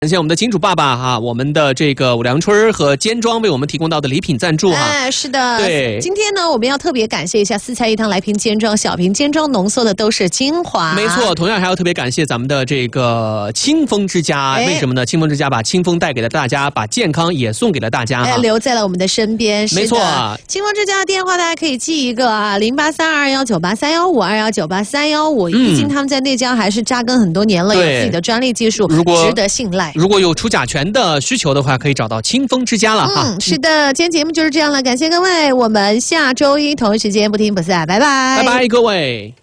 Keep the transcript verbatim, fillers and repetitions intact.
感谢我们的金主爸爸哈，我们的这个五粮春和尖庄为我们提供到的礼品赞助哈。 哎，是的， 对。 今天呢，我们要特别感谢一下四菜一汤来瓶尖庄，小瓶尖庄浓缩的都是精华。 没错，同样还要特别感谢咱们的这个清风之家，哎、为什么呢？清风之家把清风带给了大家，把健康也送给了大家， 哎，留在了我们的身边。 没错、啊， 清风之家的电话大家可以记一个啊，零八三二幺九八三幺五二幺九八三幺五。毕竟他们在内江还是扎根很多年了，有自己的专利技术， 如果值得信赖。 如果有除甲醛的需求的话，可以找到清风之家了哈。 嗯，是的，今天节目就是这样了，感谢各位，我们下周一同一时间不听不散，拜拜， 拜拜，各位。